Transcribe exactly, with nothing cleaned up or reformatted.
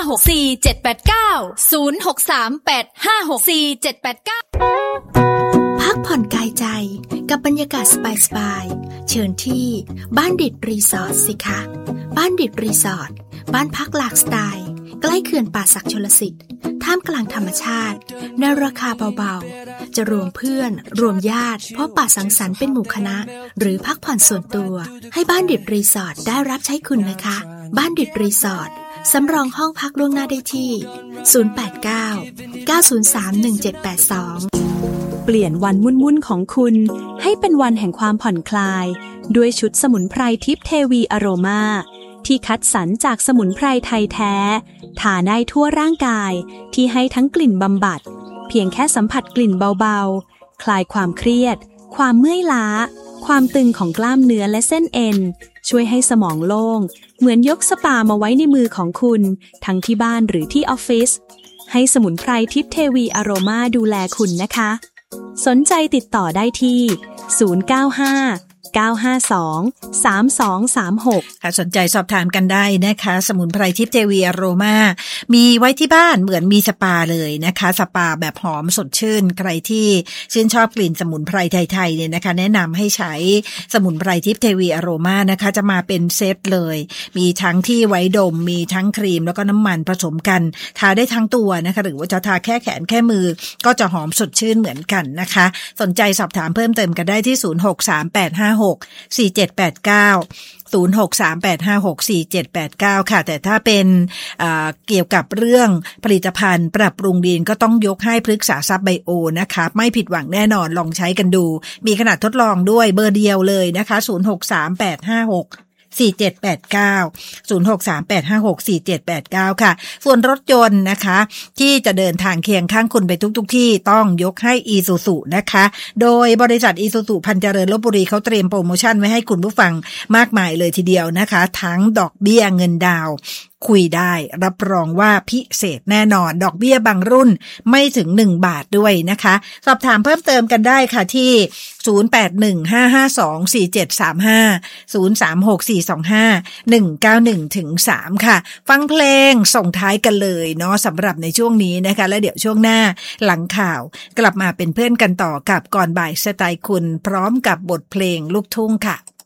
หก สี่ เจ็ด แปด เก้า ศูนย์ หก สาม แปด ห้า หก สี่ เจ็ด แปด เก้าพักผ่อนกายใจกับบรรยากาศสบายๆเชิญที่บ้านดิดรีสอร์ทสิคะบ้านดิดรีสอร์ทบ้านพักหลากสไตล์ใกล้เขื่อนป่าสักชลสิทธิ์ท่ามกลางธรรมชาติในราคาเบาๆจะรวมเพื่อนรวมญาติพบปะสังสรรค์เป็นหมู่คณะหรือพักผ่อนส่วนตัวให้บ้านดิดรีสอร์ทได้รับใช้คุณนะคะบ้านดิดรีสอร์ทสำรองห้องพักล่วงหน้าได้ที่ศูนย์ แปด เก้า เก้า ศูนย์ สาม หนึ่ง เจ็ด แปด สองเปลี่ยนวันวุ่นๆของคุณให้เป็นวันแห่งความผ่อนคลายด้วยชุดสมุนไพรทิพย์เทวีอโรมาที่คัดสรรจากสมุนไพรไทยแท้ทาได้ทั่วร่างกายที่ให้ทั้งกลิ่นบำบัดเพียงแค่สัมผัสกลิ่นเบาๆคลายความเครียดความเมื่อยล้าความตึงของกล้ามเนื้อและเส้นเอ็นช่วยให้สมองโล่งเหมือนยกสปามาไว้ในมือของคุณทั้งที่บ้านหรือที่ออฟฟิศให้สมุนไพรทิพย์เทวีอโรมาดูแลคุณนะคะสนใจติดต่อได้ที่ศูนย์ เก้า ห้า เก้า ห้า สอง สาม สอง สาม หกค่ะสนใจสอบถามกันได้นะคะสมุนไพรทิพย์เทวีอโรมามีไว้ที่บ้านเหมือนมีสปาเลยนะคะสปาแบบหอมสดชื่นใครที่ชื่นชอบกลิ่นสมุนไพรไทยๆเนี่ยนะคะแนะนำให้ใช้สมุนไพรทิพย์เทวีอโรมานะคะจะมาเป็นเซตเลยมีทั้งที่ไว้ดมมีทั้งครีมแล้วก็น้ำมันผสมกันทาได้ทั้งตัวนะคะหรือว่าจะทาแค่แขนแค่มือก็จะหอมสดชื่นเหมือนกันนะคะสนใจสอบถามเพิ่มเติมกันได้ที่ศูนย์ หก สาม แปด ห้า หก สี่ เจ็ด แปด เก้า ศูนย์ หก สาม แปด ห้า หก สี่ เจ็ด แปด เก้าค่ะแต่ถ้าเป็นเอ่อเกี่ยวกับเรื่องผลิตภัณฑ์ปรับปรุงดินก็ต้องยกให้พฤกษาทรัพย์ไบโอนะคะไม่ผิดหวังแน่นอนลองใช้กันดูมีขนาดทดลองด้วยเบอร์เดียวเลยนะคะศูนย์ หก สาม แปด ห้า หก สี่ เจ็ด แปด เก้า ศูนย์ หก สาม แปด ห้า หก สี่ เจ็ด แปด เก้าค่ะส่วนรถยนต์นะคะที่จะเดินทางเคียงข้างคุณไปทุกๆ ที่ต้องยกให้ Isuzu นะคะโดยบริษัท Isuzu พันเจริญลพบุรีเขาเตรียมโปรโมชั่นไว้ให้คุณผู้ฟังมากมายเลยทีเดียวนะคะทั้งดอกเบี้ยเงินดาวน์คุยได้รับรองว่าพิเศษแน่นอนดอกเบี้ยบางรุ่นไม่ถึงหนึ่งบาทด้วยนะคะสอบถามเพิ่มเติมกันได้ค่ะที่ศูนย์ แปด หนึ่ง ห้า ห้า สอง สี่ เจ็ด สาม ห้า ศูนย์ สาม หก สี่ สอง ห้า หนึ่ง เก้า หนึ่ง ถึง สามค่ะฟังเพลงส่งท้ายกันเลยเนาะสำหรับในช่วงนี้นะคะและเดี๋ยวช่วงหน้าหลังข่าวกลับมาเป็นเพื่อนกันต่อกับก่อนบ่ายสไตล์คุณพร้อมกับบทเพลงลูกทุ่งค่ะ